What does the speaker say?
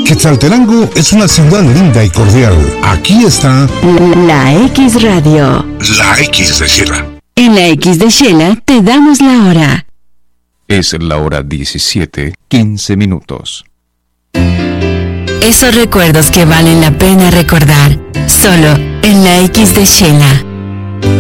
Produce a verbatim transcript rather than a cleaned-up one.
Quetzaltenango es una ciudad linda y cordial. Aquí está La X Radio. La X de Xela. En la X de Xela te damos la hora. Es la hora diecisiete, quince minutos. Esos recuerdos que valen la pena recordar, solo en la X de Xela.